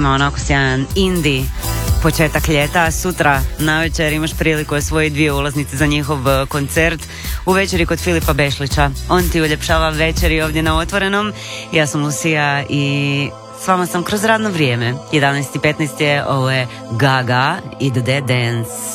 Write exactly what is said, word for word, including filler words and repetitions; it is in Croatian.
ima onako sjajan indie početak ljeta, a sutra navečer imaš priliku osvojiti dvije ulaznice za njihov koncert u večeri kod Filipa Bešlića. On ti uljepšava večeri ovdje na Otvorenom. Ja sam Lucija i s vama sam kroz radno vrijeme. jedanaest i petnaest je, ovo je Gaga i The Dead Dance.